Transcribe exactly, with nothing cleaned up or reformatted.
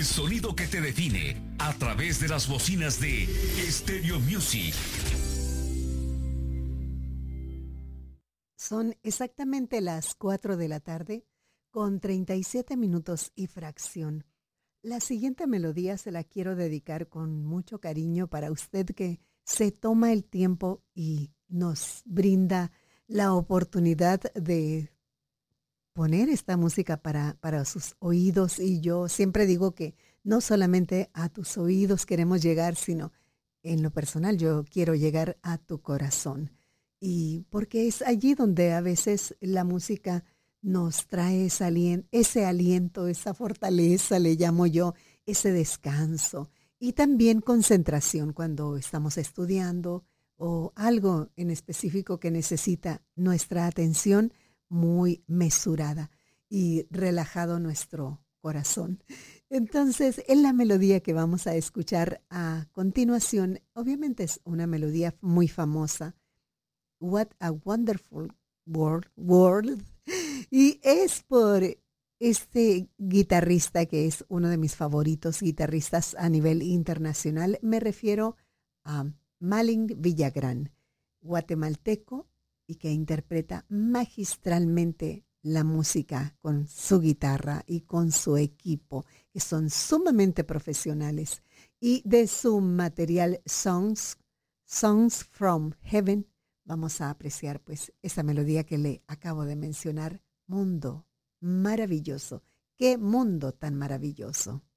sonido que te define a través de las bocinas de Stereo Music. Son exactamente las cuatro de la tarde con treinta y siete minutos y fracción. La siguiente melodía se la quiero dedicar con mucho cariño para usted que se toma el tiempo y nos brinda la oportunidad de poner esta música para, para sus oídos. Y yo siempre digo que no solamente a tus oídos queremos llegar, sino en lo personal yo quiero llegar a tu corazón. Y porque es allí donde a veces la música nos trae ese aliento, ese aliento, esa fortaleza, le llamo yo, ese descanso y también concentración cuando estamos estudiando o algo en específico que necesita nuestra atención muy mesurada y relajado nuestro corazón. Entonces, en la melodía que vamos a escuchar a continuación, obviamente es una melodía muy famosa, What a Wonderful World, World. Y es por este guitarrista que es uno de mis favoritos guitarristas a nivel internacional. Me refiero a Malin Villagrán, guatemalteco y que interpreta magistralmente la música con su guitarra y con su equipo, que son sumamente profesionales. Y de su material Songs, Songs from Heaven, vamos a apreciar pues esa melodía que le acabo de mencionar, Mundo maravilloso. ¡Qué mundo tan maravilloso!